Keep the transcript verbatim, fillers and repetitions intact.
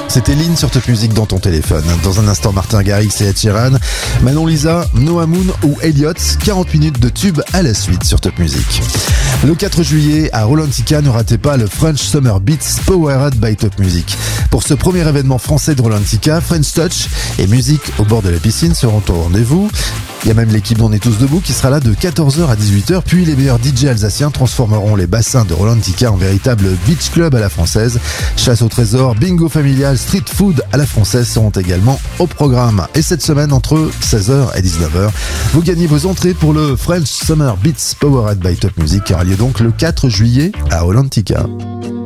C'était Lynn sur Top Music dans ton téléphone. Dans un instant, Martin Garrix et Ed Sheeran, Manon Lisa, Noah Moon ou Elliott. quarante minutes de tube à la suite sur Top Music. Le quatre juillet, à Rolantica, ne ratez pas le French Summer Beats Powered by Top Music. Pour ce premier événement français de Rolantica, French Touch et musique au bord de la piscine seront au rendez-vous. Il y a même l'équipe d'On est tous debout qui sera là de quatorze heures à dix-huit heures, puis les meilleurs D J alsaciens transformeront les bassins de Rolantica en véritable beach club à la française. Chasse au trésor, bingo familial, street food à la française seront également au programme. Et cette semaine, entre seize heures et dix-neuf heures, vous gagnez vos entrées pour le French Summer Beats Powered by Top Music qui aura lieu donc le quatre juillet à Rolantica.